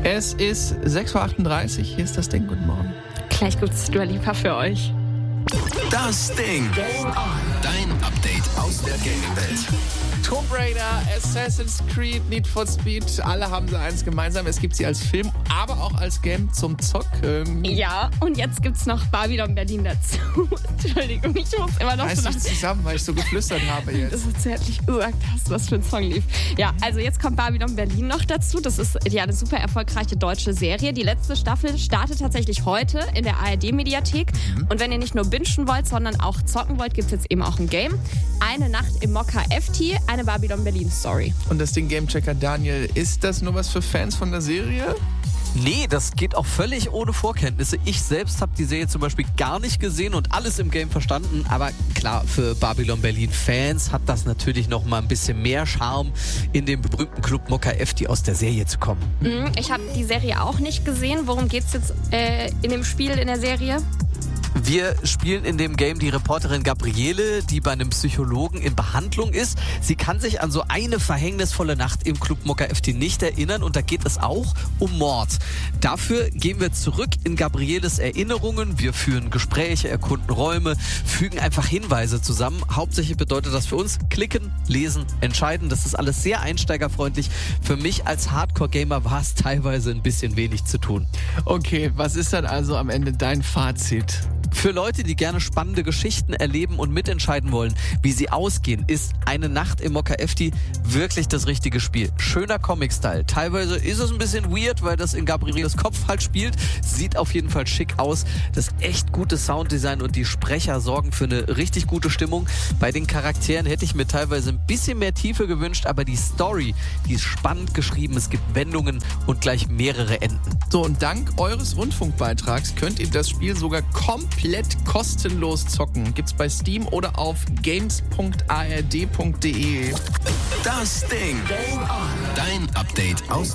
Es ist 6.38 Uhr, hier ist das Ding. Guten Morgen. Gleich gibt's Dua Lipa für euch. Das Ding. Game on. Dein Update aus der Gaming-Welt. Tomb Raider, Assassin's Creed, Need for Speed, alle haben sie eins gemeinsam. Es gibt sie als Film, aber auch als Game zum Zocken. Ja, und jetzt gibt's noch Babylon Berlin dazu. Entschuldigung, ich muss immer noch Reiß so dich zusammen, weil ich so geflüstert habe Das jetzt. ist zärtlich hast, was für ein Song lief. Ja, also jetzt kommt Babylon Berlin noch dazu. Das ist ja eine super erfolgreiche deutsche Serie. Die letzte Staffel startet tatsächlich heute in der ARD-Mediathek. Und wenn ihr nicht nur bingen wollt, sondern auch zocken wollt, gibt es jetzt eben auch ein Game. Eine Nacht im Mokka FT, eine Babylon Berlin Story. Und das Ding Gamechecker Daniel, ist das nur was für Fans von der Serie? Nee, das geht auch völlig ohne Vorkenntnisse. Ich selbst habe die Serie zum Beispiel gar nicht gesehen und alles im Game verstanden. Aber klar, für Babylon Berlin Fans hat das natürlich noch mal ein bisschen mehr Charme, in den berühmten Club Mokka FT aus der Serie zu kommen. Ich habe die Serie auch nicht gesehen. Worum geht's jetzt in dem Spiel, in der Serie? Wir spielen in dem Game die Reporterin Gabriele, die bei einem Psychologen in Behandlung ist. Sie kann sich an so eine verhängnisvolle Nacht im Club Mokka FT nicht erinnern und da geht es auch um Mord. Dafür gehen wir zurück in Gabrieles Erinnerungen. Wir führen Gespräche, erkunden Räume, fügen einfach Hinweise zusammen. Hauptsächlich bedeutet das für uns klicken, lesen, entscheiden. Das ist alles sehr einsteigerfreundlich. Für mich als Hardcore-Gamer war es teilweise ein bisschen wenig zu tun. Okay, was ist dann also am Ende dein Fazit? Für Leute, die gerne spannende Geschichten erleben und mitentscheiden wollen, wie sie ausgehen, ist eine Nacht im Mokka FT wirklich das richtige Spiel. Schöner Comic-Style. Teilweise ist es ein bisschen weird, weil das in Gabrieles Kopf halt spielt. Sieht auf jeden Fall schick aus. Das echt gute Sounddesign und die Sprecher sorgen für eine richtig gute Stimmung. Bei den Charakteren hätte ich mir teilweise ein bisschen mehr Tiefe gewünscht, aber die Story, die ist spannend geschrieben. Es gibt Wendungen und gleich mehrere Enden. So, und dank eures Rundfunkbeitrags könnt ihr das Spiel sogar komplett kostenlos zocken. Gibt's bei Steam oder auf games.ard.de. Das Ding. Game on. Dein Update aus